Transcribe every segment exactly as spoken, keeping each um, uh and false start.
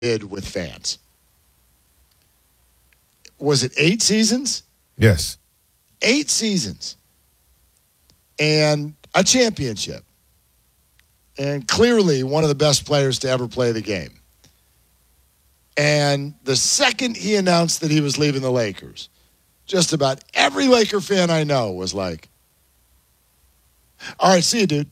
did with fans. Was it eight seasons? Yes. Eight seasons. And a championship. And clearly one of the best players to ever play the game. And the second he announced that he was leaving the Lakers, just about every Laker fan I know was like, all right, see you, dude.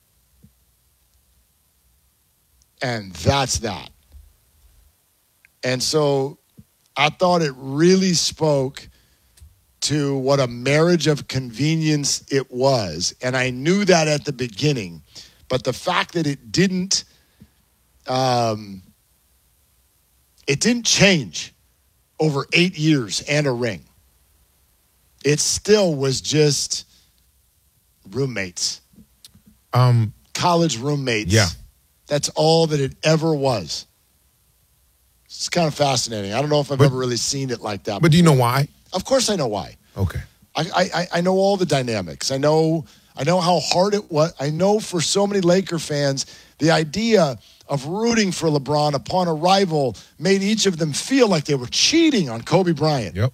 And that's that. And so I thought it really spoke to what a marriage of convenience it was. And I knew that at the beginning. But the fact that it didn't um, it didn't change over eight years and a ring. It still was just roommates. Um, College roommates. Yeah. That's all that it ever was. It's kind of fascinating. I don't know if I've but, ever really seen it like that But before. do you know why? Of course I know why. Okay. I, I, I know all the dynamics. I know I know how hard it was. I know for so many Laker fans, the idea of rooting for LeBron upon arrival made each of them feel like they were cheating on Kobe Bryant. Yep.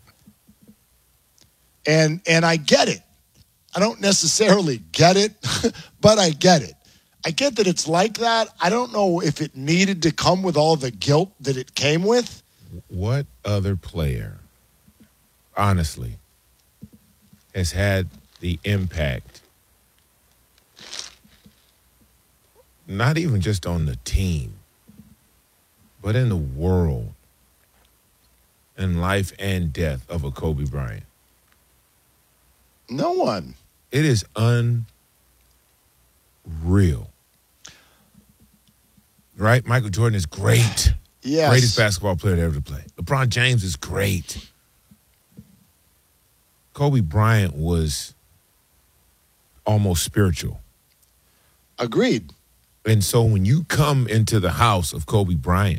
And and I get it. I don't necessarily get it, but I get it. I get that it's like that. I don't know if it needed to come with all the guilt that it came with. What other player, honestly, has had the impact, not even just on the team, but in the world, in life and death of a Kobe Bryant? No one. It is unreal. Right? Michael Jordan is great. Yes. Greatest basketball player to ever play. LeBron James is great. Kobe Bryant was almost spiritual. Agreed. And so when you come into the house of Kobe Bryant,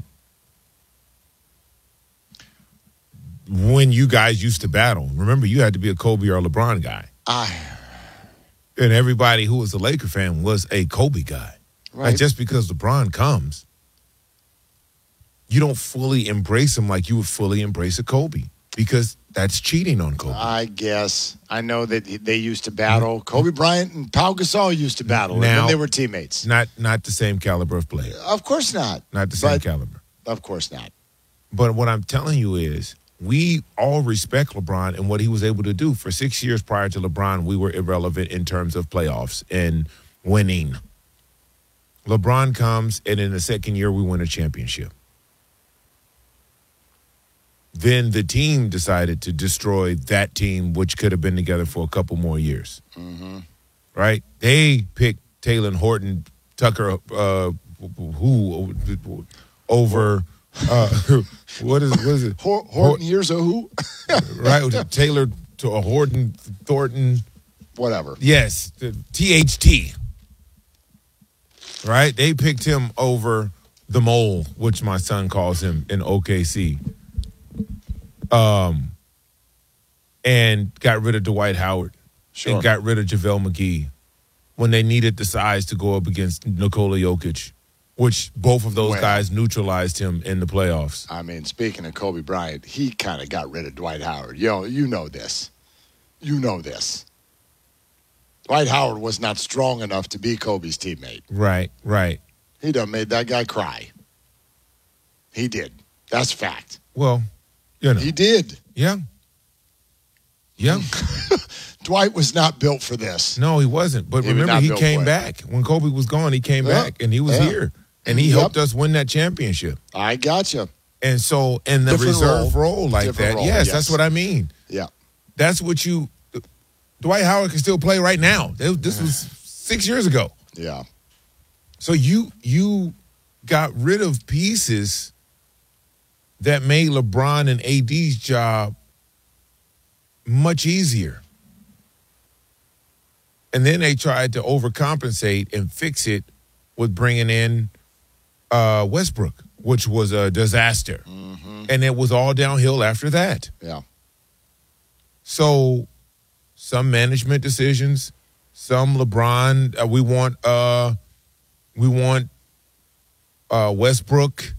when you guys used to battle, remember you had to be a Kobe or a LeBron guy. I, And everybody who was a Laker fan was a Kobe guy. right. Like just because LeBron comes, you don't fully embrace him like you would fully embrace a Kobe, because that's cheating on Kobe. I guess. I know that they used to battle. Kobe Bryant and Pau Gasol used to battle, Now- and then they were teammates. Not not the same caliber of player. Of course not. Not the same But- caliber. Of course not. But what I'm telling you is, we all respect LeBron and what he was able to do. For six years prior to LeBron, we were irrelevant in terms of playoffs and winning. LeBron comes, and in the second year, we win a championship. Then the team decided to destroy that team, which could have been together for a couple more years. Mm-hmm. Right? They picked Taylor Horton Tucker, uh, who over uh, what is what is it? Hor- Horton, here's a who? Right? Taylor to a Horton Thornton. Whatever. Yes, the T H T. Right? They picked him over the mole, which my son calls him in O K C. Um, and got rid of Dwight Howard. Sure. And got rid of JaVale McGee when they needed the size to go up against Nikola Jokic, which both of those Well. guys neutralized him in the playoffs. I mean, speaking of Kobe Bryant, he kind of got rid of Dwight Howard. Yo, you know this. You know this. Dwight Howard was not strong enough to be Kobe's teammate. Right, right. He done made that guy cry. He did. That's fact. Well, you know. He did. Yeah. Yeah. Dwight was not built for this. No, he wasn't. But He was remember, not he built came for it. back. When Kobe was gone, he came Yeah, back, and he was yeah. here. And he Yep. helped us win that championship. I gotcha. And so, in the Different reserve role. role, like Different that, role, yes, yes. that's what I mean. Yeah. That's what you. Dwight Howard can still play right now. This was six years ago. Yeah. So you you got rid of pieces that made LeBron and A D's job much easier. And then they tried to overcompensate and fix it with bringing in uh, Westbrook, which was a disaster. Mm-hmm. And it was all downhill after that. Yeah. So some management decisions, some LeBron, uh, we want uh, we want uh, Westbrook